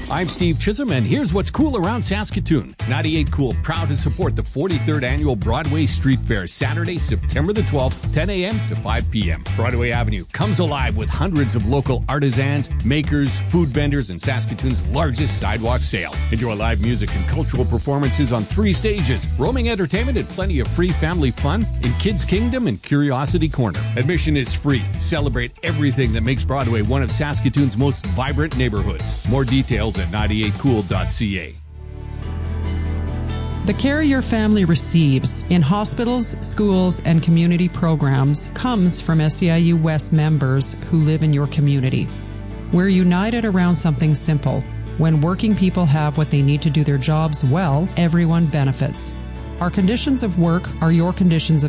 I'm Steve Chisholm, and here's what's cool around Saskatoon. 98 Cool, proud to support the 43rd Annual Broadway Street Fair, Saturday, September the 12th, 10 a.m. to 5 p.m. Broadway Avenue comes alive with hundreds of local artisans, makers, food vendors, and Saskatoon's largest sidewalk sale. Enjoy live music and cultural performances on 3 stages, roaming entertainment, and plenty of free family fun in Kids Kingdom and Curiosity Corner. Admission is free. Celebrate everything that makes Broadway one of Saskatoon's most vibrant neighborhoods. More details at 98cool.ca. The care your family receives in hospitals, schools, and community programs comes from SEIU West members who live in your community. We're united around something simple. When working people have what they need to do their jobs well, everyone benefits. Our conditions of work are your conditions of